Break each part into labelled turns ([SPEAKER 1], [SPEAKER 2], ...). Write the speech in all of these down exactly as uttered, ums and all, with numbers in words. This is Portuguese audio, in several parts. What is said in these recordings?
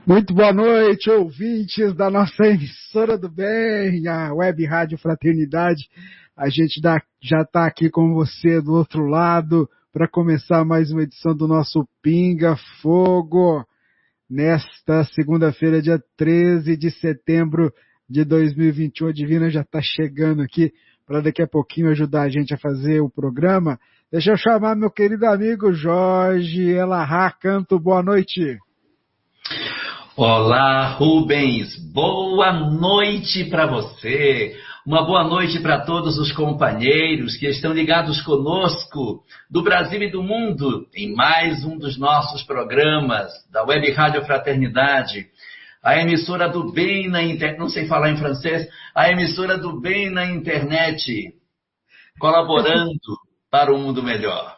[SPEAKER 1] Muito boa noite, ouvintes da nossa emissora do bem, a Web Rádio Fraternidade. A gente dá, já está aqui com você do outro lado para começar mais uma edição do nosso Pinga Fogo, nesta segunda-feira, dia treze de setembro de dois mil e vinte e um. A Divina já está chegando aqui para daqui a pouquinho ajudar a gente a fazer o programa. Deixa eu chamar meu querido amigo Jorge Elahá Canto. Boa noite.
[SPEAKER 2] Olá, Rubens, boa noite para você, uma boa noite para todos os companheiros que estão ligados conosco do Brasil e do mundo em mais um dos nossos programas da Web Rádio Fraternidade, a emissora do bem na internet, não sei falar em francês, a emissora do bem na internet, colaborando para um mundo melhor.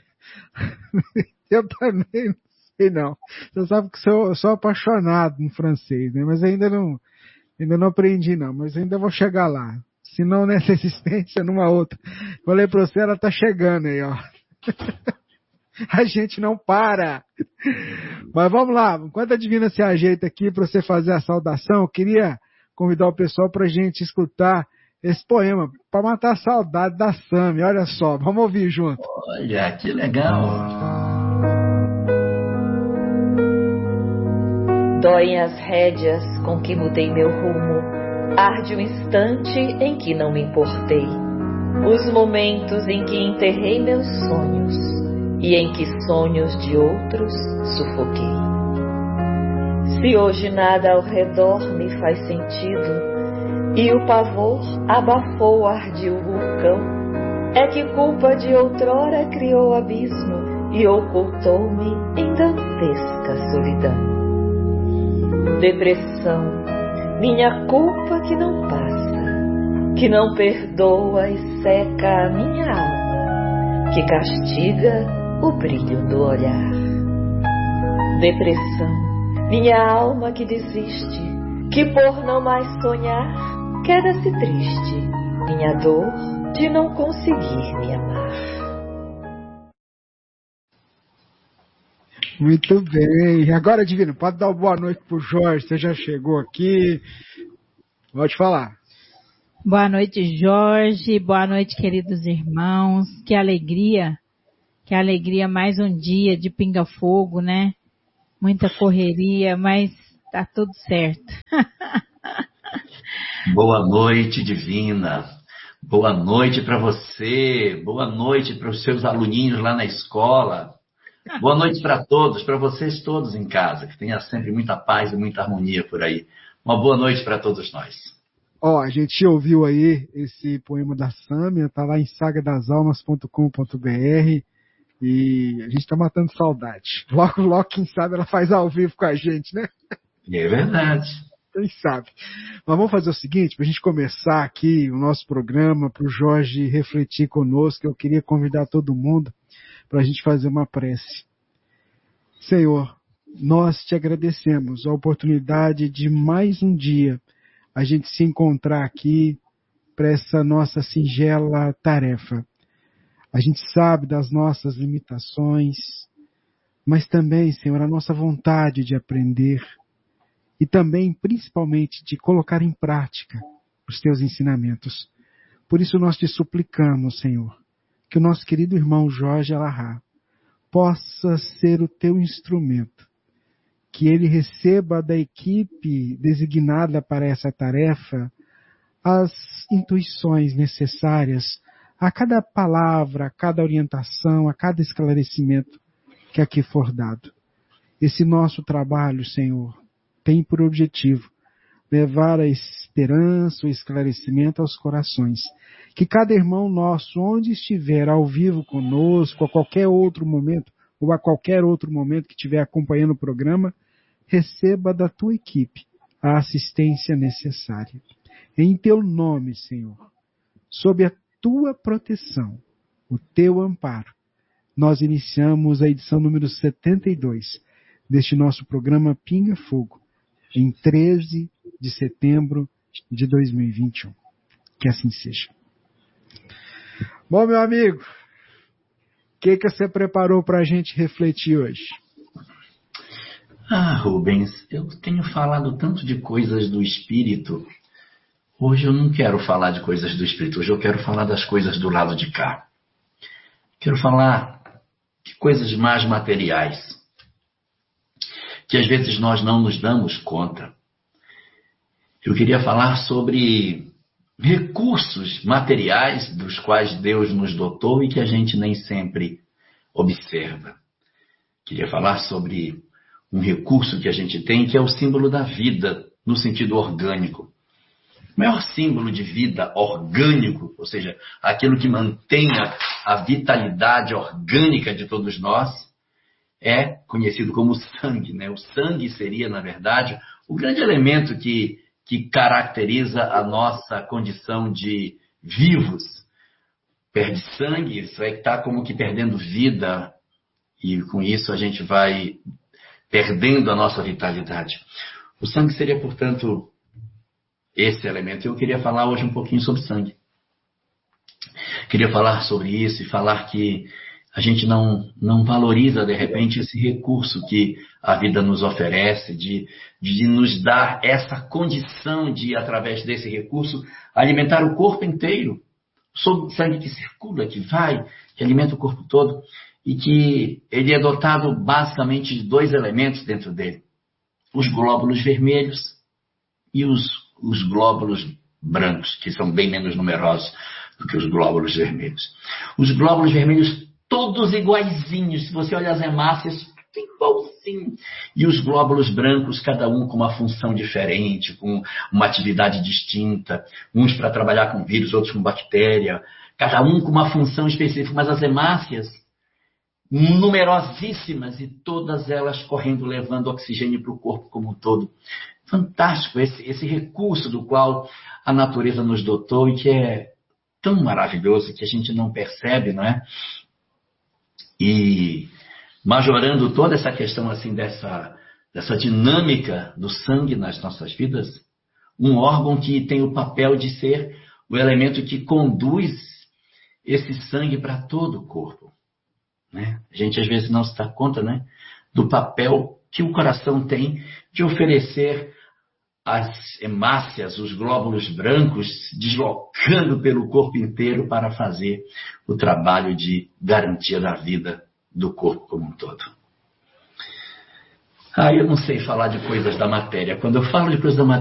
[SPEAKER 1] Eu também não. Você sabe que sou, eu sou apaixonado em francês, né? Mas ainda não, ainda não aprendi não, mas ainda vou chegar lá. Se não nessa existência, numa outra. Falei pra você, ela tá chegando aí, ó. A gente não para. Mas vamos lá, enquanto a Divina se ajeita aqui para você fazer a saudação, eu queria convidar o pessoal pra gente escutar esse poema, para matar a saudade da Sami. Olha só, vamos ouvir junto.
[SPEAKER 2] Olha, que legal.
[SPEAKER 3] Doem as rédeas com que mudei meu rumo, arde o instante em que não me importei, os momentos em que enterrei meus sonhos e em que sonhos de outros sufoquei. Se hoje nada ao redor me faz sentido e o pavor abafou o ardil vulcão, é que culpa de outrora criou o abismo e ocultou-me em dantesca solidão. Depressão, minha culpa que não passa, que não perdoa e seca a minha alma, que castiga o brilho do olhar. Depressão, minha alma que desiste, que por não mais sonhar, queda-se triste, minha dor de não conseguir me amar.
[SPEAKER 1] Muito bem. Agora, Divino, pode dar uma boa noite pro Jorge. Você já chegou aqui. Pode falar.
[SPEAKER 4] Boa noite, Jorge. Boa noite, queridos irmãos. Que alegria. Que alegria mais um dia de pinga-fogo, né? Muita correria, mas tá tudo certo.
[SPEAKER 2] Boa noite, Divina. Boa noite para você. Boa noite para os seus aluninhos lá na escola. Boa noite para todos, para vocês todos em casa, que tenha sempre muita paz e muita harmonia por aí. Uma boa noite para todos nós.
[SPEAKER 1] Ó, a gente ouviu aí esse poema da Sâmia, tá lá em saga das almas ponto com ponto b r e a gente tá matando saudade. Logo, logo, quem sabe ela faz ao vivo com a gente, né?
[SPEAKER 2] É verdade.
[SPEAKER 1] Quem sabe. Mas vamos fazer o seguinte, para a gente começar aqui o nosso programa, para o Jorge refletir conosco, eu queria convidar todo mundo para a gente fazer uma prece. Senhor, nós te agradecemos a oportunidade de mais um dia a gente se encontrar aqui para essa nossa singela tarefa. A gente sabe das nossas limitações, mas também, Senhor, a nossa vontade de aprender e também, principalmente, de colocar em prática os teus ensinamentos. Por isso nós te suplicamos, Senhor, que o nosso querido irmão Jorge Elahá possa ser o teu instrumento, que ele receba da equipe designada para essa tarefa as intuições necessárias a cada palavra, a cada orientação, a cada esclarecimento que aqui for dado. Esse nosso trabalho, Senhor, tem por objetivo levar a esperança, o esclarecimento aos corações. Que cada irmão nosso, onde estiver ao vivo conosco, a qualquer outro momento, ou a qualquer outro momento que estiver acompanhando o programa, receba da tua equipe a assistência necessária. Em teu nome, Senhor, sob a tua proteção, o teu amparo, nós iniciamos a edição número setenta e dois deste nosso programa Pinga Fogo, em treze de setembro de dois mil e vinte e um. Que assim seja. Bom, meu amigo, o que, que você preparou para a gente refletir hoje?
[SPEAKER 2] Ah, Rubens, eu tenho falado tanto de coisas do espírito. Hoje eu não quero falar de coisas do espírito, hoje eu quero falar das coisas do lado de cá. Quero falar de coisas mais materiais, que às vezes nós não nos damos conta. Eu queria falar sobre recursos materiais dos quais Deus nos dotou e que a gente nem sempre observa. Queria falar sobre um recurso que a gente tem, que é o símbolo da vida, no sentido orgânico. O maior símbolo de vida orgânico, ou seja, aquilo que mantenha a vitalidade orgânica de todos nós, é conhecido como sangue, né? O sangue seria, na verdade, o grande elemento que, que caracteriza a nossa condição de vivos. Perde sangue, isso vai estar como que perdendo vida, e com isso a gente vai perdendo a nossa vitalidade. O sangue seria, portanto, esse elemento. Eu queria falar hoje um pouquinho sobre sangue. Queria falar sobre isso e falar que a gente não, não valoriza, de repente, esse recurso que a vida nos oferece, de, de nos dar essa condição de, através desse recurso, alimentar o corpo inteiro. O sangue que circula, que vai, que alimenta o corpo todo, e que ele é dotado basicamente de dois elementos dentro dele. Os glóbulos vermelhos e os, os glóbulos brancos, que são bem menos numerosos do que os glóbulos vermelhos. Os glóbulos vermelhos todos iguaizinhos, se você olha as hemácias, igualzinho. E os glóbulos brancos, cada um com uma função diferente, com uma atividade distinta, uns para trabalhar com vírus, outros com bactéria, cada um com uma função específica, mas as hemácias numerosíssimas e todas elas correndo, levando oxigênio para o corpo como um todo. Fantástico esse, esse recurso do qual a natureza nos dotou e que é tão maravilhoso que a gente não percebe, não é? E majorando toda essa questão assim dessa, dessa dinâmica do sangue nas nossas vidas, um órgão que tem o papel de ser o elemento que conduz esse sangue para todo o corpo. Né? A gente às vezes não se dá conta, né, do papel que o coração tem de oferecer as hemácias, os glóbulos brancos, deslocando pelo corpo inteiro para fazer o trabalho de garantia da vida do corpo como um todo. Ah, eu não sei falar de coisas da matéria. Quando eu falo de coisas da matéria,